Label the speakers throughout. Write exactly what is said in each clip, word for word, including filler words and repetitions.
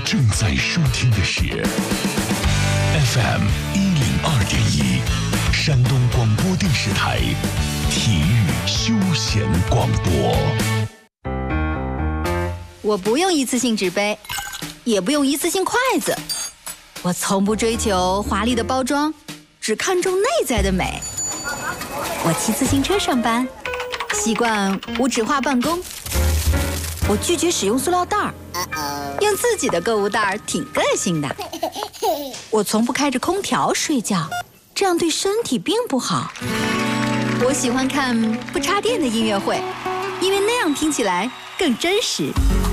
Speaker 1: 正在收听的是 F M 一零二点一，山东广播电视台体育休闲广播。
Speaker 2: 我不用一次性纸杯，也不用一次性筷子，我从不追求华丽的包装，只看重内在的美。我骑自行车上班，习惯无纸化办公。我拒绝使用塑料袋儿，用自己的购物袋儿挺个性的。我从不开着空调睡觉，这样对身体并不好。我喜欢看不插电的音乐会，因为那样听起来更真实。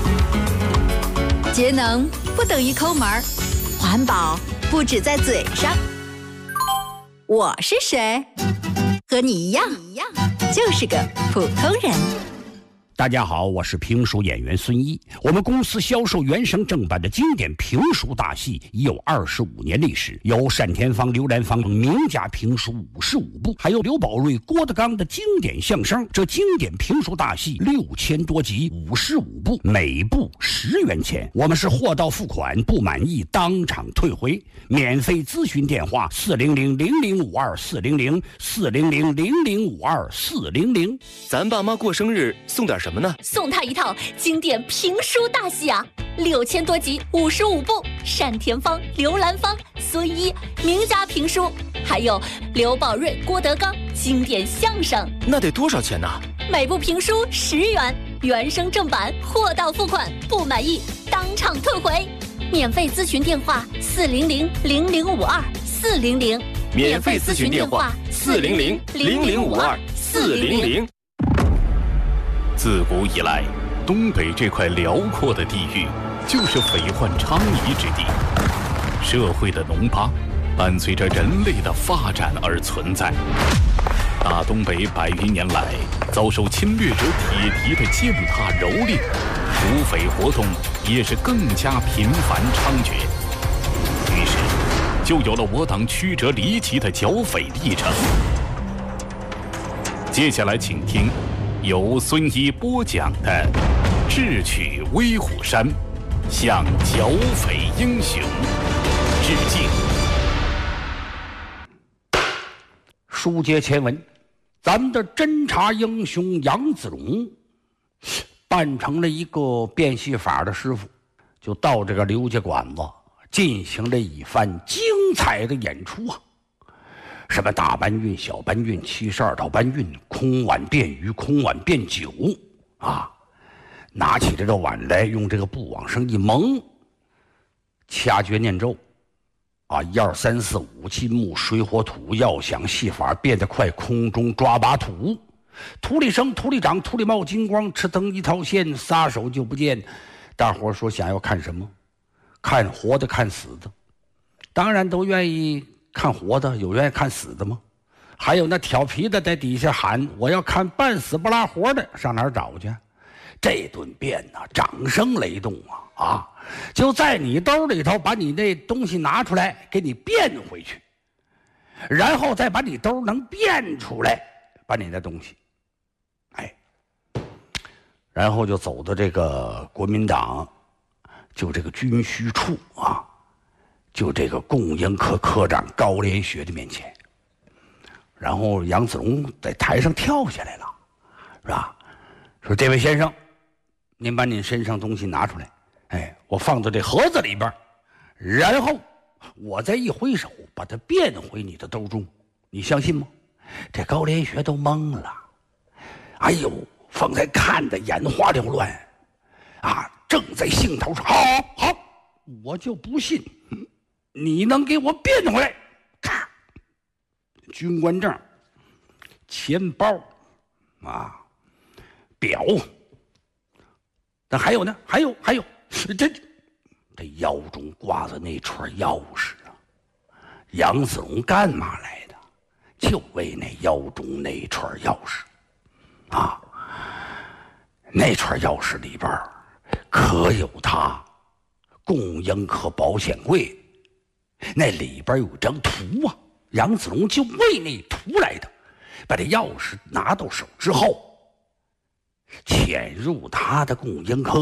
Speaker 2: 节能不等于抠门儿，环保不止在嘴上。我是谁？和你一样，就是个普通人。
Speaker 3: 大家好，我是评书演员孙一。我们公司销售原声正版的经典评书大戏已有二十五年历史，有单田芳、刘兰芳名家评书五十五部，还有刘宝瑞、郭德纲的经典相声。这经典评书大戏六千多集，五十五部，每部十元钱。我们是货到付款，不满意当场退回。免费咨询电话：四零零零零五二四零零四零零零零五二四零零。
Speaker 4: 咱爸妈过生日送点什么呢？
Speaker 5: 送他一套经典评书大戏啊，六千多集，五十五部，单田芳、刘兰芳、孙一名家评书，还有刘宝瑞、郭德纲经典相声。
Speaker 4: 那得多少钱呢？
Speaker 5: 每部评书十元，原声正版，货到付款，不满意当场退回。免费咨询电话：四零零零零五二四零零。
Speaker 4: 免费咨询电话：四零零零零五二四零零。
Speaker 6: 自古以来，东北这块辽阔的地域就是匪患昌夷之地。社会的脓疤伴随着人类的发展而存在。大东北百余年来遭受侵略者铁蹄的践踏蹂躏，土匪活动也是更加频繁猖獗。于是就有了我党曲折离奇的剿匪历程。接下来请听由孙一播讲的《智取威虎山》，向剿匪英雄致敬。
Speaker 3: 书接前文，咱们的侦察英雄杨子荣扮成了一个变戏法的师傅，就到这个刘家馆子进行了一番精彩的演出啊！什么大搬运、小搬运、七十二道搬运、空碗变鱼、空碗变酒啊！拿起这个碗来，用这个布往上一蒙，掐诀念咒啊，一二三四五金木水火土，要想戏法变得快，空中抓把土，土里生，土里长，土里冒金光，吃灯一条线，撒手就不见。大伙说想要看什么？看活的，看死的，当然都愿意看活的，有愿意看死的吗？还有那调皮的在底下喊：“我要看半死不拉活的，上哪儿找去？”这顿变呐、啊，掌声雷动啊！啊，就在你兜里头把你那东西拿出来，给你变回去，然后再把你兜能变出来，把你那东西，哎，然后就走到这个国民党，就这个军需处啊。就这个供应科科长高连学的面前，然后杨子荣在台上跳下来了，是吧？说：“这位先生，您把您身上东西拿出来，哎，我放到这盒子里边，然后我再一挥手把它变回你的兜中，你相信吗？”这高连学都懵了，哎呦，方才看得眼花缭乱，啊，正在兴头上，好好，我就不信。你能给我变回来？咔！军官证、钱包啊、表，但还有呢，还有还有，这这腰中挂着那串钥匙啊！杨子荣干嘛来的？就为那腰中那串钥匙啊！那串钥匙里边可有他供应科保险柜。那里边有张图啊，杨子荣就为那图来的。把这钥匙拿到手之后，潜入他的供应科，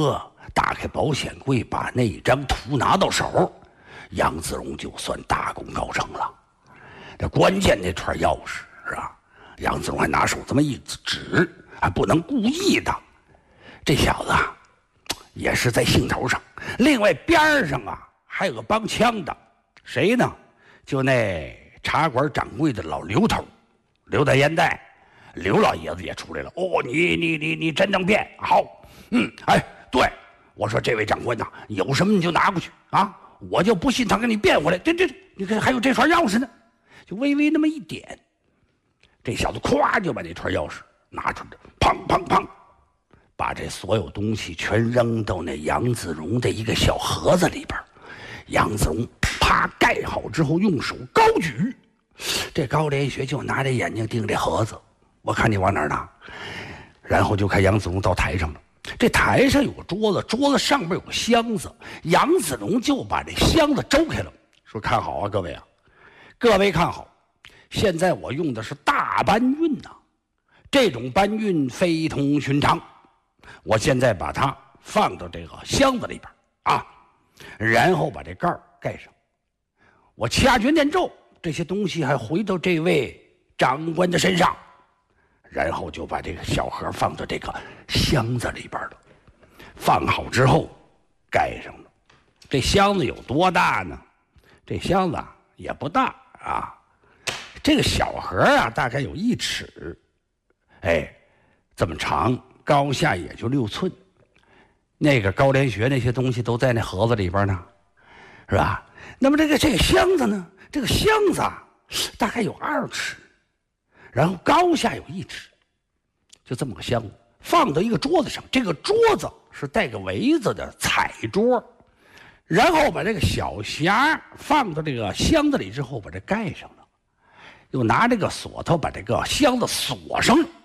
Speaker 3: 打开保险柜，把那张图拿到手，杨子荣就算大功告成了。这关键那串钥匙是吧？杨子荣还拿手这么一指，还不能故意的。这小子啊，也是在兴头上。另外边上啊，还有个帮腔的，谁呢？就那茶馆掌柜的老刘头，刘大烟袋，刘老爷子也出来了。哦，你你你你真能变，好，嗯，哎，对，我说这位长官呐，有什么你就拿过去啊，我就不信他给你变回来。对对对，你看还有这串钥匙呢，就微微那么一点，这小子咵就把这串钥匙拿出来，砰砰砰，把这所有东西全扔到那杨子荣的一个小盒子里边。杨子荣啪盖好之后，用手高举，这高连学就拿着眼睛盯这盒子，我看你往哪儿拿。然后就看杨子荣到台上了，这台上有个桌子，桌子上面有个箱子，杨子荣就把这箱子周开了，说看好啊，各位啊，各位看好，现在我用的是大搬运呐、啊，这种搬运非同寻常，我现在把它放到这个箱子里边啊，然后把这盖儿盖上，我掐诀念咒，这些东西还回到这位长官的身上，然后就把这个小盒放到这个箱子里边了。放好之后盖上了。这箱子有多大呢？这箱子啊也不大啊，这个小盒啊大概有一尺，哎，这么长，高下也就六寸。那个高连学那些东西都在那盒子里边呢，是吧？那么这个这个箱子呢？这个箱子啊，大概有二尺，然后高下有一尺，就这么个箱子，放到一个桌子上。这个桌子是带个围子的彩桌，然后把这个小匣放到这个箱子里之后，把这盖上了，又拿这个锁头把这个箱子锁上了。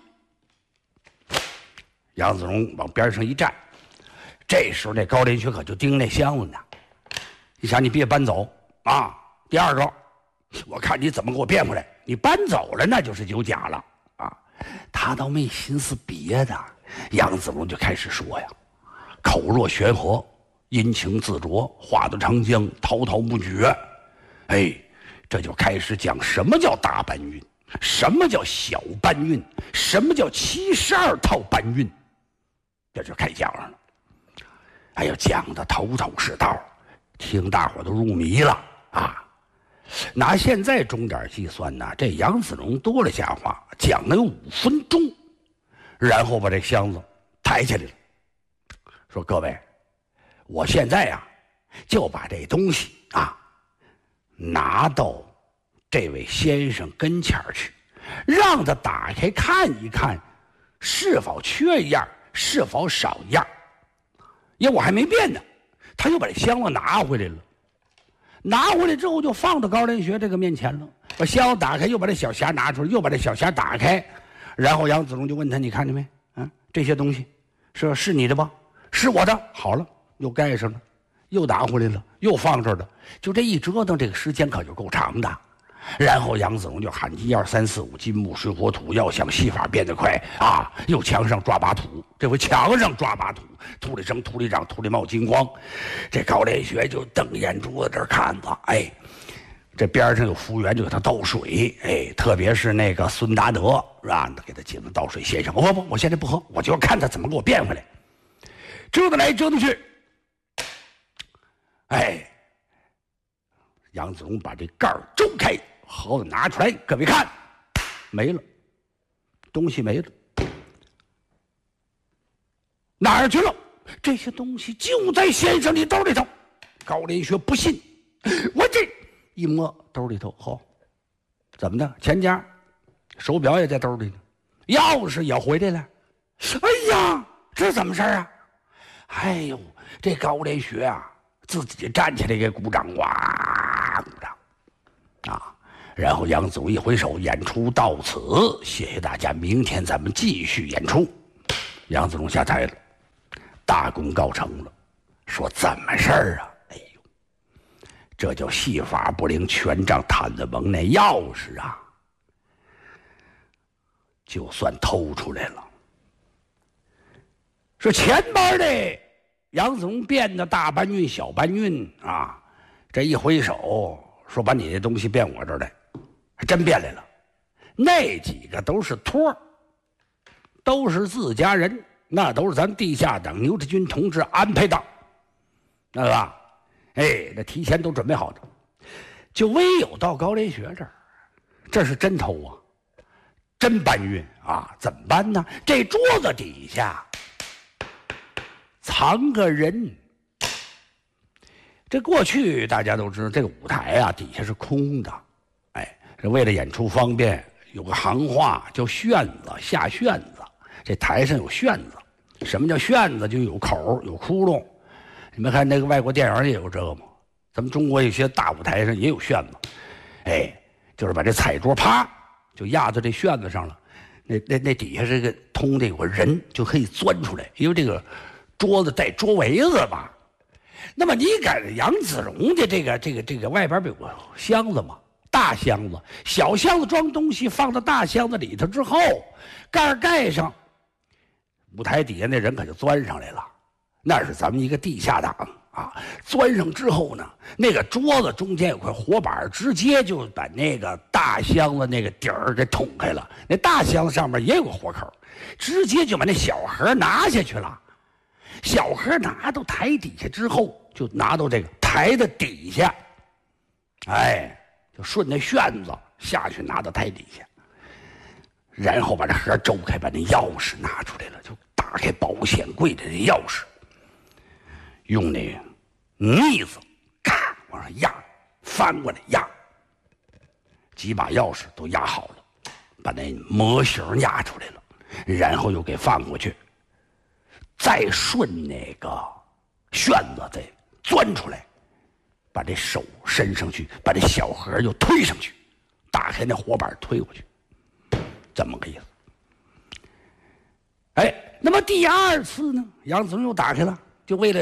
Speaker 3: 杨子荣往边上一站。这时候那高连学可就盯那箱子呢，你想你别搬走啊！第二个，我看你怎么给我变回来，你搬走了那就是有假了啊！他倒没心思别的，杨子荣就开始说呀，口若悬河，阴晴自着，话到长江，滔滔不绝。哎，这就开始讲什么叫大搬运，什么叫小搬运，什么叫七十二套搬运，这就开讲了。哎呦，讲的头头是道，听大伙都入迷了啊！拿现在钟点计算呢，这杨子荣多了假话，讲了有五分钟，然后把这箱子抬起来了，说：“各位，我现在呀、啊，就把这东西啊拿到这位先生跟前去，让他打开看一看，是否缺一样，是否少一样。”因为我还没变呢，他又把这箱子拿回来了，拿回来之后就放到高连学这个面前了，把箱子打开，又把这小匣拿出来，又把这小匣打开，然后杨子荣就问他：“你看见没？啊，这些东西是是你的吧？是我的。好了，又盖上了，又拿回来了，又放这儿了，就这一折腾，这个时间可就够长的。”然后杨子荣就喊一二三四五，金木水火土，要想戏法变得快啊，又墙上抓把土，这回墙上抓把土，土里生土里长，土里冒金光。这高连学就瞪眼珠子这看着，哎，这边上有服务员就给他倒水，哎，特别是那个孙达德是吧，给他紧着倒水。先生，不不，我现在不喝，我就要看他怎么给我变回来，折腾来折腾去，哎。杨子荣把这盖儿周开，盒子拿出来，各位看，没了，东西没了，哪儿去了？这些东西就在先生你兜里头。高连学不信，我这一摸兜里头，好，怎么的？钱夹、手表也在兜里呢，钥匙也回来了。哎呀，这怎么事儿啊？哎呦，这高连学啊，自己站起来给鼓掌，哇，鼓掌啊！然后杨子荣一挥手，演出到此，谢谢大家，明天咱们继续演出。杨子荣下台了，大功告成了。说怎么事儿啊？哎呦，这叫戏法不灵，权杖探子蒙那钥匙啊，就算偷出来了。说前边的杨子荣变的大搬运、小搬运啊，这一挥手说把你的东西变我这儿来，还真变来了。那几个都是托，都是自家人，那都是咱地下党牛志军同志安排的，那个吧？哎，那提前都准备好的，就唯有到高连学这儿，这是真偷啊，真搬运啊！怎么搬呢？这桌子底下藏个人。这过去大家都知道，这个舞台啊底下是空的，哎，这为了演出方便，有个行话叫旋子，下旋子。这台上有旋子，什么叫旋子？就有口有窟窿。你们看那个外国电影也有这个吗？咱们中国有些大舞台上也有旋子，哎，就是把这彩桌啪就压在这旋子上了，那那那底下这个通的有个人就可以钻出来，因为这个桌子带桌围子吧。那么你赶杨子荣的这个这个这个外边不有个箱子吗？大箱子，小箱子装东西，放到大箱子里头之后，盖盖上，舞台底下那人可就钻上来了。那是咱们一个地下党啊！钻上之后呢，那个桌子中间有块火板，直接就把那个大箱子那个底儿给捅开了。那大箱子上面也有个火口，直接就把那小盒拿下去了。小盒拿到台底下之后，就拿到这个台的底下，哎，就顺着旋子下去，拿到台底下，然后把这盒周开，把那钥匙拿出来了，就打开保险柜的那钥匙。用那个腻子咔往上压，翻过来压，几把钥匙都压好了，把那模型压出来了，然后又给放过去，再顺那个旋子再钻出来，把这手伸上去，把这小盒又推上去，打开那火板推过去，这么个意思。哎，那么第二次呢，杨子荣又打开了，就为了